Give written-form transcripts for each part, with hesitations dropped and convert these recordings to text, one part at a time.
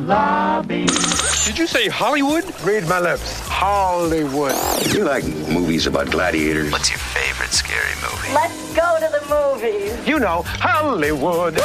lobby. Did you say Hollywood? Read my lips. Hollywood. You like movies about gladiators? What's your favorite scary movie? Let's go to the movies. You know, Hollywood.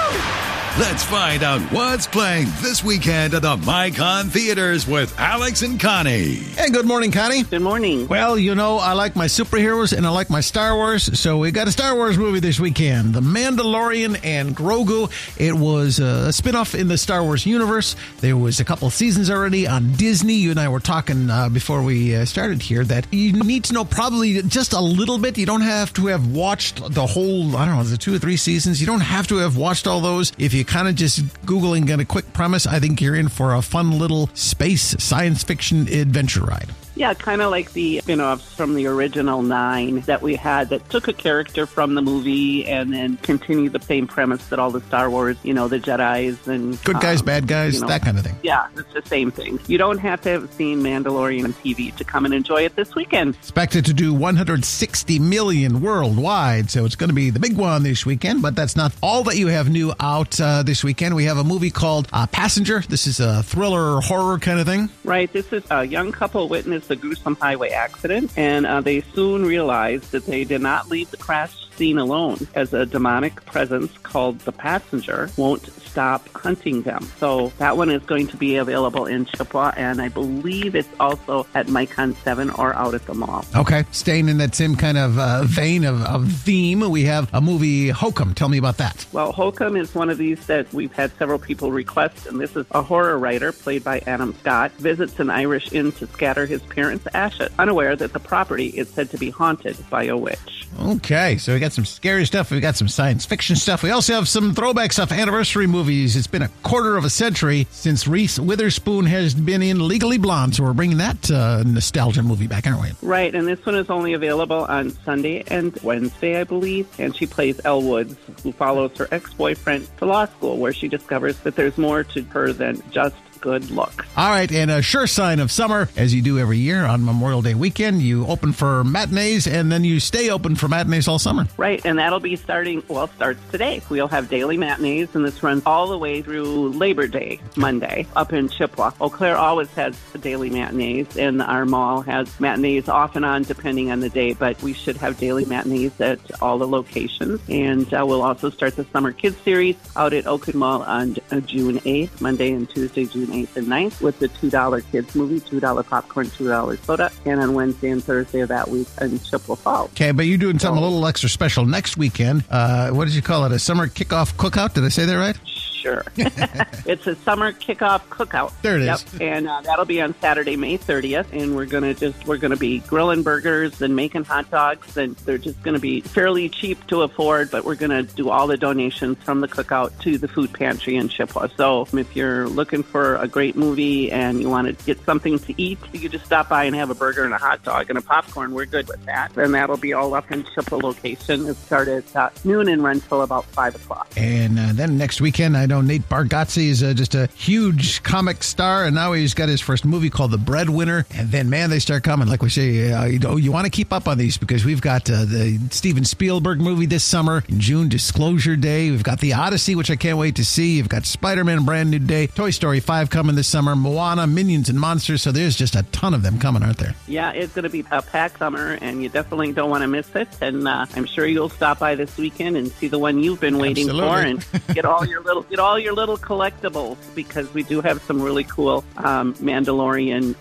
Let's find out what's playing this weekend at the MyCon Theaters with Alex and Connie. Hey, good morning, Connie. Good morning. Well, you know, I like my superheroes and I like my Star Wars, so we got a Star Wars movie this weekend, The Mandalorian and Grogu. It was a spin-off in the Star Wars universe. There was a couple seasons already on Disney. You and I were talking before we started here that you need to know probably just a little bit. You don't have to have watched the whole, I don't know, the 2 or 3 seasons. You don't have to have watched all those. If you kind of just Google and get a quick premise, I think you're in for a fun little space science fiction adventure ride. Yeah, kind of like the spin-offs from the original 9 that we had that took a character from the movie and then continued the same premise that all the Star Wars, you know, the Jedis and... Good guys, bad guys, you know, that kind of thing. Yeah, it's the same thing. You don't have to have seen Mandalorian on TV to come and enjoy it this weekend. Expected to do 160 million worldwide, so it's going to be the big one this weekend, but that's not all that you have new out this weekend. We have a movie called Passenger. This is a thriller horror kind of thing. Right, this is a young couple witnessed a gruesome highway accident, and they soon realized that they did not leave the crash scene alone, as a demonic presence called the Passenger won't stop hunting them. So that one is going to be available in Chippewa, and I believe it's also at MyCon 7 or out at the mall. Okay, staying in that same kind of vein of theme, we have a movie, Hokum. Tell me about that. Well, Hokum is one of these that we've had several people request, and this is a horror writer played by Adam Scott, visits an Irish inn to scatter his parents' ashes, unaware that the property is said to be haunted by a witch. Okay, so we got some scary stuff, we got some science fiction stuff, we also have some throwback stuff, anniversary movies. It's been a quarter of a century since Reese Witherspoon has been in Legally Blonde, so we're bringing that nostalgia movie back, aren't we? Right, and this one is only available on Sunday and Wednesday, I believe, and she plays Elle Woods, who follows her ex-boyfriend to law school, where she discovers that there's more to her than just good luck. All right, and a sure sign of summer, as you do every year on Memorial Day weekend, you open for matinees, and then you stay open for matinees all summer. Right, and that'll be starts today. We'll have daily matinees, and this runs all the way through Labor Day, Monday, up in Chippewa. Eau Claire always has daily matinees, and our mall has matinees off and on depending on the day, but we should have daily matinees at all the locations. And we'll also start the Summer Kids Series out at Oakwood Mall on June 8th, Monday and Tuesday, June 8th and 9th, with the $2 kids movie, $2 popcorn, $2 soda, and on Wednesday and Thursday of that week in Chippewa Falls. Okay, but you're doing something a little extra special next weekend. What did you call it? A summer kickoff cookout? Did I say that right? Sure. It's a summer kickoff cookout. There it is. Yep. And that'll be on Saturday, May 30th. And we're going to be grilling burgers and making hot dogs. And they're just going to be fairly cheap to afford, but we're going to do all the donations from the cookout to the food pantry in Chippewa. So if you're looking for a great movie and you want to get something to eat, you can just stop by and have a burger and a hot dog and a popcorn. We're good with that. And that'll be all up in Chippewa location. It started at noon and runs till about 5 o'clock. And then next weekend, I know Nate Bargatze is just a huge comic star, and now he's got his first movie called The Breadwinner. And then, man, they start coming. Like we say, you want to keep up on these because we've got the Steven Spielberg movie this summer in June, Disclosure Day. We've got The Odyssey, which I can't wait to see. You've got Spider-Man Brand New Day, Toy Story 5 coming this summer, Moana, Minions, and Monsters. So there's just a ton of them coming, aren't there? Yeah, it's going to be a packed summer, and you definitely don't want to miss it. And I'm sure you'll stop by this weekend and see the one you've been waiting for, and get all your little collectibles, because we do have some really cool Mandalorian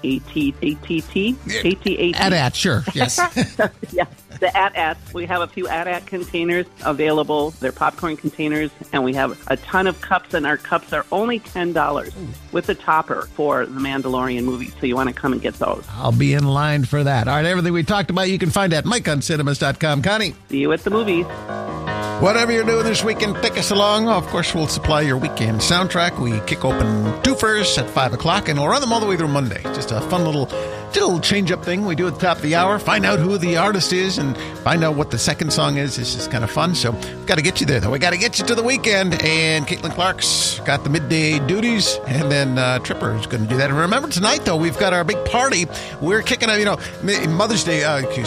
AT-AT, sure, yes. Yeah, the AT-ATs. We have a few AT-AT containers available. They're popcorn containers, and we have a ton of cups, and our cups are only $10 with a topper for the Mandalorian movie, so you want to come and get those. I'll be in line for that. All right, everything we talked about you can find at MyConCinemas.com. Connie. See you at the movies. Whatever you're doing this weekend, take us along. Of course, we'll supply your weekend soundtrack. We kick open twofers at 5 o'clock, and we'll run them all the way through Monday. Just a fun little a little change-up thing we do at the top of the hour. Find out who the artist is and find out what the second song is. This is kind of fun. So we've got to get you there, though. We got to get you to the weekend. And Caitlin Clark's got the midday duties. And then Tripper is going to do that. And remember, tonight, though, we've got our big party. We're kicking out, Mother's Day.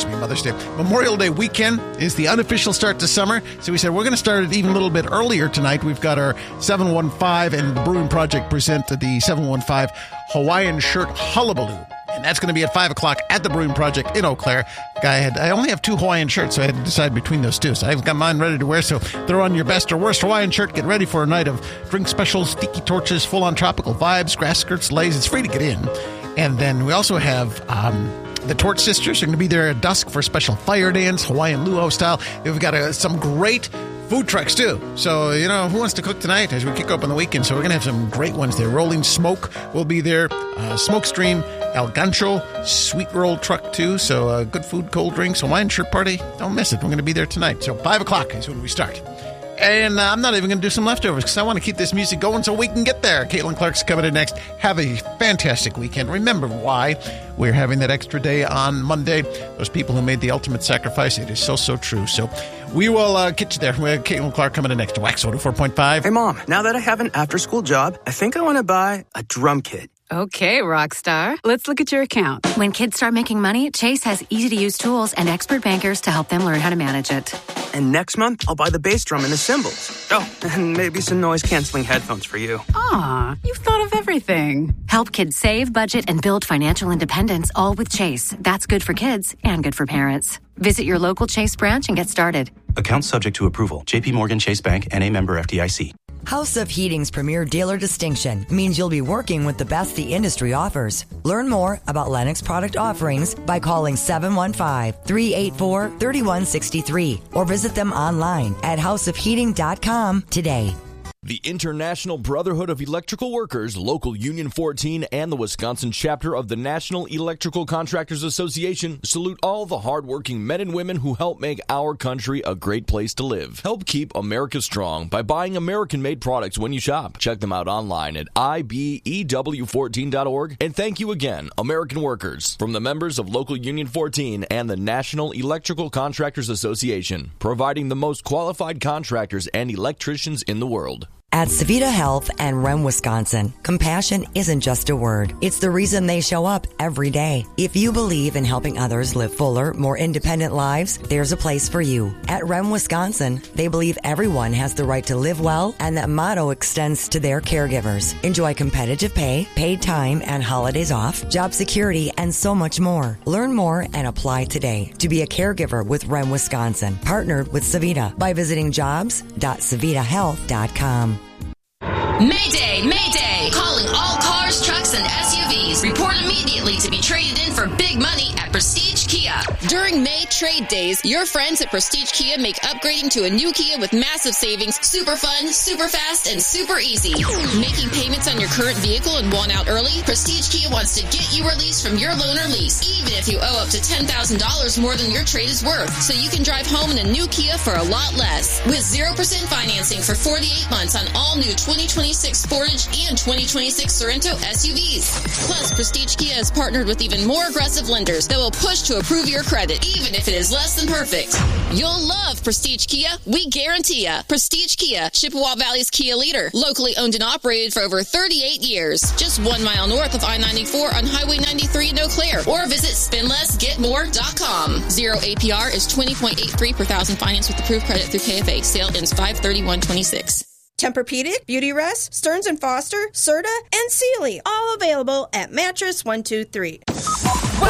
Memorial Day weekend is the unofficial start to summer. So we said we're going to start it even a little bit earlier tonight. We've got our 715 and the Brewing Project present the 715 Hawaiian Shirt Hullabaloo. And that's going to be at 5 o'clock at the Brewing Project in Eau Claire. I only have 2 Hawaiian shirts, so I had to decide between those 2. So I've got mine ready to wear. So throw on your best or worst Hawaiian shirt. Get ready for a night of drink specials, tiki torches, full-on tropical vibes, grass skirts, leis. It's free to get in. And then we also have the Torch Sisters are going to be there at dusk for a special fire dance, Hawaiian luau style. We've got some great food trucks, too. So, who wants to cook tonight as we kick open the weekend? So we're going to have some great ones there. Rolling Smoke will be there. Smoke Stream, El Gancho, Sweet Roll Truck, too. So good food, cold drinks, Hawaiian Shirt Party. Don't miss it. We're going to be there tonight. So 5 o'clock is when we start. And I'm not even going to do some leftovers because I want to keep this music going so we can get there. Caitlin Clark's coming in next. Have a fantastic weekend. Remember why we're having that extra day on Monday. Those people who made the ultimate sacrifice. It is so, so true. So we will get you there. We have Caitlin Clark coming in next to Wax 104.5. Hey, Mom, now that I have an after-school job, I think I want to buy a drum kit. Okay, Rockstar. Let's look at your account. When kids start making money, Chase has easy-to-use tools and expert bankers to help them learn how to manage it. And next month, I'll buy the bass drum and the cymbals. Oh, and maybe some noise-canceling headphones for you. Aw, you've thought of everything. Help kids save, budget, and build financial independence, all with Chase. That's good for kids and good for parents. Visit your local Chase branch and get started. Account subject to approval. J.P. Morgan Chase Bank, N.A. member FDIC. House of Heating's premier dealer distinction means you'll be working with the best the industry offers. Learn more about Lennox product offerings by calling 715-384-3163 or visit them online at houseofheating.com today. The International Brotherhood of Electrical Workers, Local Union 14, and the Wisconsin chapter of the National Electrical Contractors Association salute all the hardworking men and women who help make our country a great place to live. Help keep America strong by buying American-made products when you shop. Check them out online at IBEW14.org. And thank you again, American workers, from the members of Local Union 14 and the National Electrical Contractors Association, providing the most qualified contractors and electricians in the world. At Savita Health and REM Wisconsin, compassion isn't just a word. It's the reason they show up every day. If you believe in helping others live fuller, more independent lives, there's a place for you. At REM Wisconsin, they believe everyone has the right to live well, and that motto extends to their caregivers. Enjoy competitive pay, paid time, and holidays off, job security, and so much more. Learn more and apply today to be a caregiver with REM Wisconsin, partnered with Savita by visiting jobs.savitahealth.com. Mayday! Mayday! Calling all cars, trucks, and SUVs. Report immediately to be traded in for big money at Prestige Kia. During May trade days, your friends at Prestige Kia make upgrading to a new Kia with massive savings super fun, super fast, and super easy. Making payments on your current vehicle and want out early? Prestige Kia wants to get you released from your loan or lease, even if you owe up to $10,000 more than your trade is worth, so you can drive home in a new Kia for a lot less. With 0% financing for 48 months on all new 2026 Sportage and 2026 Sorento SUVs. Plus, Prestige Kia has partnered with even more aggressive lenders that will push to approve your credit, even if it is less than perfect. You'll love Prestige Kia. We guarantee ya. Prestige Kia, Chippewa Valley's Kia leader. Locally owned and operated for over 38 years. Just 1 mile north of I-94 on Highway 93 in Eau Claire. Or visit spendlessgetmore.com. Zero APR is 20.83 per thousand finance with approved credit through KFA. Sale ends 5/31/26. Tempur-Pedic, Beautyrest, Stearns & Foster, Serta, and Sealy. All available at Mattress 123.